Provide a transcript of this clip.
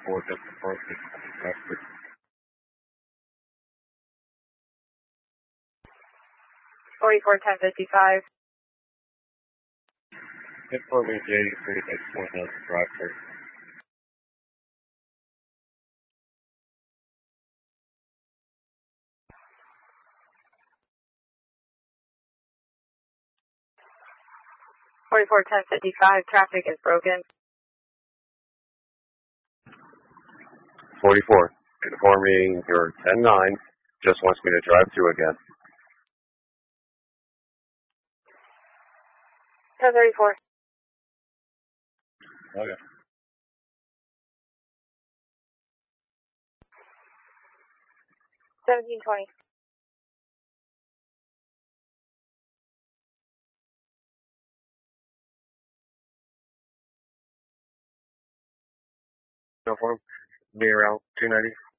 44, just approaching. Westford. 44-1055. Hit for range 83, next point on the drive through. Traffic is broken. 44, informing your 10-9, just wants me to drive through again. 1034. Okay. 1720. No form. Be around 290.